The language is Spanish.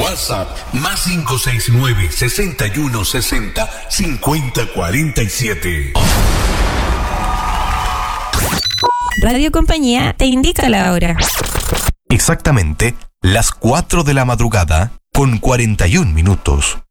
WhatsApp +569 6160 5047. Radio Compañía te indica la hora. Exactamente las 4 de la madrugada con 41 minutos.